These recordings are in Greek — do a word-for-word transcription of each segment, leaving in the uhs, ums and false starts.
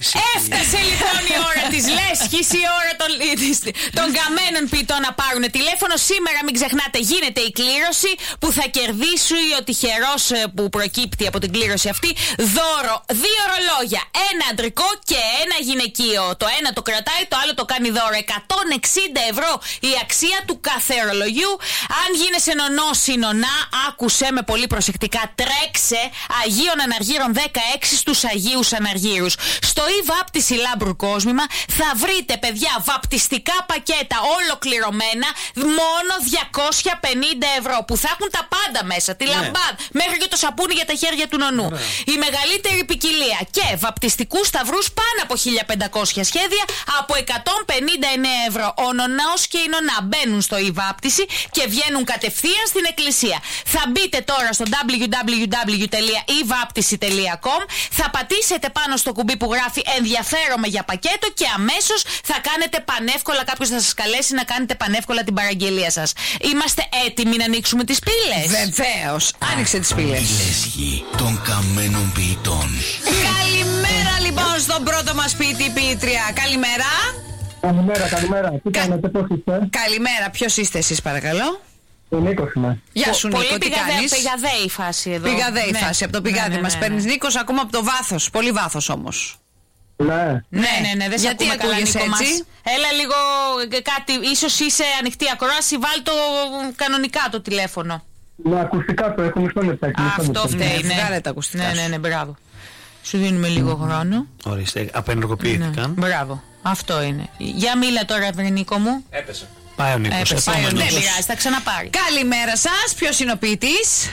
λέσχης. Έφτασε λοιπόν η ώρα της λέσχης, η ώρα των, των καμένων ποιητών να πάρουν τηλέφωνο. Σήμερα μην ξεχνάτε, γίνεται η κλήρωση που θα κερδίσει ο τυχερός που προκύπτει από την κλήρωση αυτή δώρο δύο ρολόγια, ένα αντρικό και ένα γυναικείο. Το ένα το κρατάει, το άλλο το κάνει δώρο. εκατόν εξήντα ευρώ η αξία του κάθε ρολογιού. Αν γίνεσαι νονός ή νονά, άκουσέ με πολύ προσεκτικά. Τρέξε Αγίων Αναργύρων δεκαέξι στους Αγίους Αναργύρους. Στο e-βάπτιση Λάμπρου Κόσμημα θα βρείτε, παιδιά, βαπτιστικά πακέτα ολοκληρωμένα μόνο διακόσια πενήντα ευρώ που θα έχουν τα πάντα μέσα. Τη ναι. λαμπάδα μέχρι και το σαπούνι για τα χέρια του νονού. Ναι. Η μεγαλύτερη ποικιλία και βαπτιστικούς σταυρούς πάνω από χίλια πεντακόσια σχέδια από εκατόν πενήντα εννέα ευρώ. Ο νονός και η νονά μπαίνουν στο e-βάπτιση και βγαίνουν κατευθείαν στην εκκλησία. Θα μπείτε τώρα στο double-u double-u double-u τελεία e βάπτιση τελεία com, θα πατήσετε πάνω στο κουμπί που γράφει ενδιαφέρομαι για πακέτο και αμέσως θα κάνετε πανεύκολα, κάποιος θα σας καλέσει να κάνετε πανεύκολα την παραγγελία σας. Είμαστε έτοιμοι να ανοίξουμε τις πύλες? Βεβαίως, άνοιξε τις πύλες. Η λέσχη των καμένων ποιητών. Καλημέρα λοιπόν στον πρώτο μας ποιητή ποιήτρια. Καλημέρα. Καλημέρα, καλημέρα. Τι Κα... κάνετε, πώς είστε? Καλημέρα, ποιος είστε εσείς παρακαλώ? Ο Νίκος είμαι. Γεια σου Νίκο, πολύ τι πηγαδέ, κάνεις? πηγαδέ η φάση εδώ. Πηγαδέ η ναι. φάση, από το πηγάδι ναι, ναι, μας ναι, παίρνεις ναι. Νίκος, ακόμα από το βάθος, πολύ βάθος όμως. Ναι. Ναι, ναι, ναι, δεν σε γιατί ακούμε καλά, ακούγεσαι Νίκο, έτσι? μας. Έλα λίγο κάτι, ίσως είσαι ανοιχτή ακρόαση, βάλ το κανονικά το τηλέφωνο. Ναι, ακουστικά το έχω, μισό λεπτάκι. Αυτό φταίει, Ναι, ναι. βγάλε τα ακουστικά Ναι, σου. ναι, ναι, μπράβο. Σου δίνουμε λίγο χρόνο. Ορίστε, απενεργοποιήθηκαν. Ναι, μπράβο, αυτό είναι. Για μίλα τώρα, Νίκο μου. Έπεσε. Πάει ο Νίκος. Έπεσε, πάει ο επόμενος. Νίκος. Δεν πειράζει, θα ξαναπάρει. Καλημέρα σας, ποιος είναι ο ποιητής?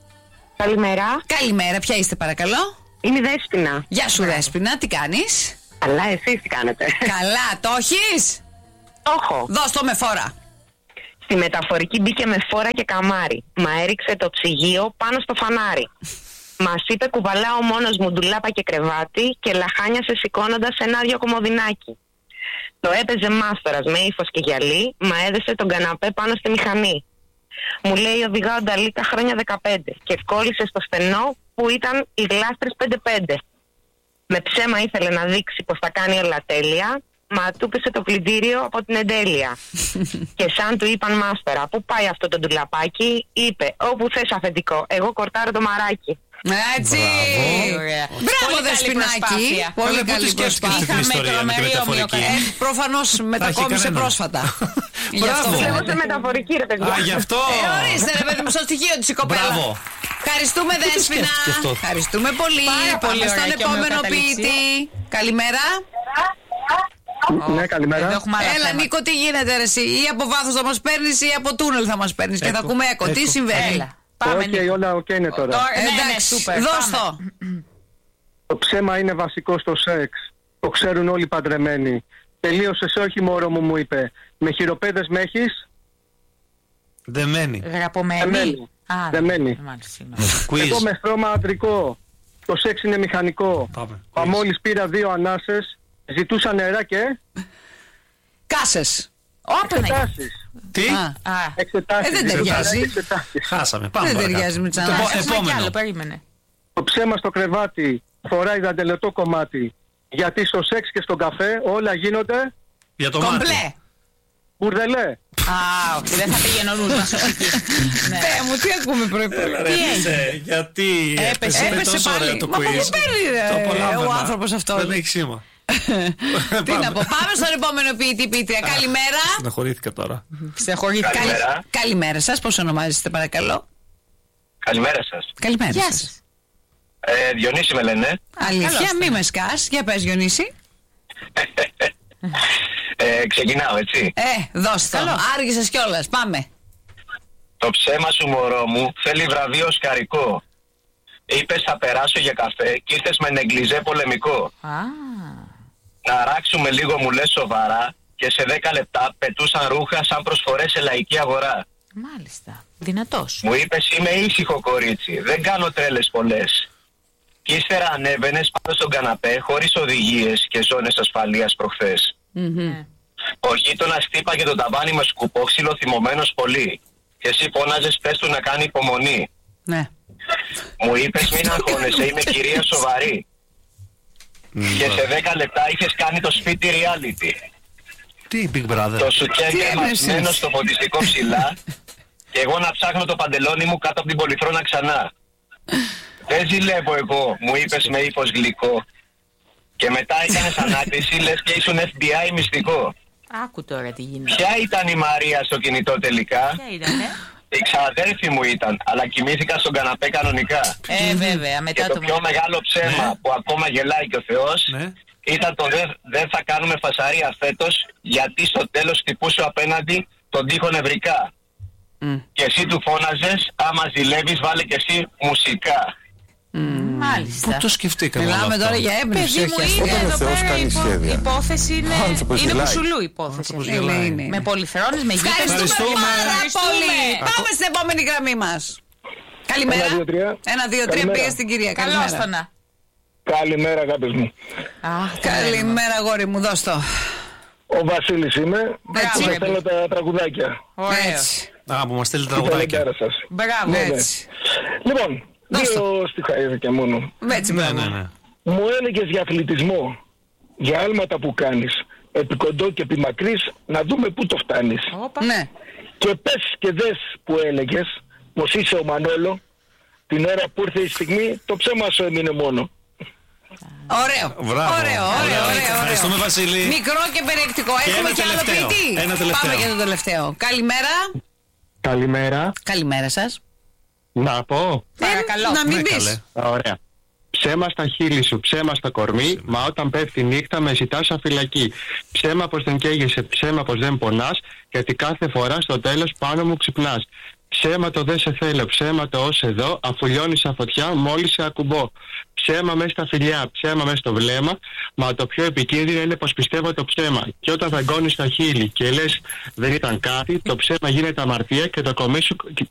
Καλημέρα. Καλημέρα, ποια είστε παρακαλώ? Είμαι η Δέσποινα. Γεια σου Δέσποινα, τι κάνεις? Αλλά εσείς τι κάνετε? Καλά, το έχεις? Το έχω. Δώσ' το με φόρα. Στη μεταφορική μπήκε με φόρα και καμάρι. Μα έριξε το ψυγείο πάνω στο φανάρι. Μας είπε κουβαλάω μόνος μου ντουλάπα και κρεβάτι και λαχάνιασε σηκώνοντας ένα άδειο κομμωδινάκι. Το έπαιζε μάστορας με ύφος και γυαλί, μα έδεσε τον καναπέ πάνω στη μηχανή. Μου λέει οδηγάω Νταλίκα χρόνια δεκαπέντε και κόλλησε στο στενό που ήταν οι γλάστρες πέντε πέντε. Με ψέμα ήθελε να δείξει πως τα κάνει όλα τέλεια, μα του πέσε το πλυντήριο από την εντέλεια. Και σαν του είπαν μάστορα, πού πάει αυτό το ντουλαπάκι, είπε όπου θες αφεντικό, εγώ κορτάρω το μαράκι. Έτσι. Μπράβο Δεσποινάκη. Πολύ καλή προσπάθεια. Είχαμε τρομερή ομοιοκατάσταση. Ε, προφανώς μετακόμισε πρόσφατα. Μπράβο. Εγώ σε μεταφορική ρε παιδιά. Α, γι' αυτό. Ε, ορίστε ρε παιδί μου, στο στοιχείο της η κοπέλα. Μπράβο. Ευχαριστούμε Δέσποινα. σκέφτηκες αυτό? Ευχαριστούμε πολύ. Πάρα πολύ Πάμε ωραία στον και επόμενο ομοιοκαταλήξη. ποιητή. Καλημέρα. Ναι, καλημέρα. Εδώ έχουμε άλλα Έλα θέματα. Νίκο, τι γίνεται ρε εσύ? Ή από βάθος θα μας παίρνεις ή από τούνελ θα μας παίρνεις και θα Έκο, ακούμε έκο. Τι έκο. συμβαίνει? Έλα. Πάμε, Οκ, Νίκο. όλα οκ είναι τώρα. Τώρα, ναι, ναι, Εντάξει, σούπερ. δώσ' πάμε. το. Το ψέμα είναι βασικό στο σεξ. Το ξέρουν όλοι οι παντρεμένοι. Τελείωσες όχι μωρό μου, μου είπε. Με χειροπέδες με έχεις? Δεμένη. Γραπωμένη. Δεμένη. Α, Δεμένη. μάλιστα, συγγνώμη. Quiz. Εγώ με στρώμα αντρικό. Το σεξ είναι μηχανικό. Πάμε. Μα Quiz. μόλις πήρα δύο ανάσες, ζητούσα νερά και Κάσες. Όπλα. εξετάσεις. Τι? Α, Α, Εξετάσεις. Ε, δεν ταιριάζει. Εξετάσεις. Χάσαμε. Πάμε δεν παρακάτω. ταιριάζει με τις Το ανάσες. επο- έχουμε κι άλλο, Επόμενο. περίμενε. Το ψέμα στο κρεβάτι φοράει δαντελετό κομμάτι. Γιατί στο σεξ και στον καφέ όλα γίνονται Για το μάτι. Κομπλέ. μπουρδελέ. Α, όχι, δεν θα πήγαινε ο νους μας ως εκεί. Ναι. Θεέ μου, τι ακούμε πρωί-πρωί. Ρε, είσαι, γιατί Έπεσε, είναι έπεσε τόσο πάλι. ωραίο το Μα quiz. από πού παίρνει, ρε, Το απολάμβανα. ο άνθρωπος αυτός. Δεν έχει σήμα. Τι να πω, πάμε στον επόμενο ποιητή ποιήτρια. Καλημέρα. Στεναχωρήθηκα τώρα. Στεναχωρήθηκα. Καλημέρα. Καλημέρα σας, πώς ονομάζεστε παρακαλώ? Καλημέρα σας. Καλημέρα Γεια σας. σας. Ε, Διονύση με λένε. Αλήθεια, μη με σκάς. Για πες Διονύση. Ε, ξεκινάω έτσι. Ε, δώσ' το. Άργησες κιόλας, πάμε. Το ψέμα σου μωρό μου θέλει βραβείο σκαρικό. Είπες θα περάσω για καφέ και ήρθες με νεγκλιζέ πολεμικό. Α, Να ράξουμε λίγο μου λες σοβαρά και σε δέκα λεπτά πετούσαν ρούχα σαν προσφορές σε λαϊκή αγορά. μάλιστα. Δυνατός. Μου είπες είμαι ήσυχο κορίτσι, δεν κάνω τρέλες πολλές. Κι ύστερα ανέβαινες πάνω στον καναπέ χωρίς οδηγίες και ζώνες ασφαλείας προχθές. Ναι. Ο γείτονας χτύπαγε το ταβάνι με σκουπόξυλο θυμωμένος πολύ. Και εσύ φώναζες πες του να κάνει υπομονή. Ναι. Μου είπες μην αγχώνεσαι, είμαι κυρία σοβαρή. Και σε δέκα λεπτά είχες κάνει το σπίτι reality. Τι Big Brother. Το σουκέντε μασμένο στο φωτιστικό ψηλά. Και εγώ να ψάχνω το παντελόνι μου κάτω από την πολυθρόνα ξανά. Δεν ζηλεύω εγώ, μου είπες με ύφος γλυκό. Και μετά έκανες ανάκριση, λες και ήσουν εφ μπι άι μυστικό. Άκου τώρα τι γίνεται. Ποια ήταν η Μαρία στο κινητό τελικά? Ποια ήτανε? Η ξαδέρφη μου ήταν, αλλά κοιμήθηκα στον καναπέ κανονικά. Ε, βέβαια, Και μετά το το πιο μεγάλο ψέμα Ναι. που ακόμα γελάει και ο Θεός Ναι. ήταν το δεν δε θα κάνουμε φασαρία φέτος, γιατί στο τέλος χτυπούσε απέναντι τον τοίχο νευρικά. Mm. Και εσύ του φώναζες, άμα ζηλεύεις βάλε και εσύ μουσικά. Μάλιστα. Πού το σκεφτήκαμε όλο Μιλάμε αυτό? τώρα για έμπνευση. Παιδί μου, όχι είναι αστεία. εδώ Θεός πέρα κάνει υπο... σχέδια. η υπόθεση είναι, Άνθρωπος είναι γελάει. μπουσουλού η υπόθεση. Άνθρωπος αυτή. γελάει. Είναι, είναι. Με πολυθρόνες, με γείτονες. Ευχαριστούμε πάρα Ευχαριστούμε. πολύ. Πάμε στην επόμενη γραμμή μας. Καλημέρα. Ένα, δύο, τρία. Ένα, δύο, τρία. Καλημέρα. Πήγε στην κυρία. Καλώς Καλημέρα. το να. Καλημέρα, αγάπες μου. Αχ, Καλημέρα, αγόρι μου, δώσ' το. Ο Βασίλης είμαι. Μπράβο, Και ρε, θέλω τα τραγουδάκια. Ωραίο. Έτσι. Α, που μας στέλνει Η τραγουδάκια. ταλεντάρα σας. Μπράβο. Ναι, ναι. Έτσι. Λοιπόν, Δώσ' το. δύο στιχαίδια μόνο. Έτσι, Ναι, μπράβο. ναι, ναι. Μου έλεγες για αθλητισμό, για άλματα που κάνεις, επί κοντό και επί μακρύς, να δούμε πού το φτάνεις. Όπα. Ναι. Και πες και δες που έλεγες, πως είσαι ο Μανόλο, την ώρα που ήρθε η στιγμή, το ψέμα σου έμεινε μόνο. Ωραίο. Μπράβο. Ωραίο, ωραίο, ωραίο. Ευχαριστούμε, ωραίο. Βασίλη. Μικρό και περιεκτικό. Και Έχουμε ένα και άλλο τελευταίο. ποιητή. Ένα τελευταίο. Πάμε για το τελευταίο. Καλημέρα. Καλημέρα. Καλημέρα σας. Να πω. Παρακαλώ. Να μην Ναι, πεις. καλέ. Ωραία. Ψέμα στα χείλη σου, ψέμα στο κορμί, μα όταν πέφτει νύχτα με ζητάς σαν φυλακή. Ψέμα πως δεν καίγεσαι, ψέμα πως δεν πονάς, γιατί κάθε φορά στο τέλος πάνω μου ξυπνάς. Ψέμα το δεν σε θέλω, ψέμα το ως εδώ, αφού λιώνεις σαν φωτιά μόλις σε ακουμπώ. Ψέμα μέσα στα φιλιά, ψέμα μέσα στο βλέμμα, μα το πιο επικίνδυνο είναι πως πιστεύω το ψέμα. Και όταν δαγκώνεις τα χείλη και λες δεν ήταν κάτι, το ψέμα γίνεται αμαρτία και το, κορμί σου,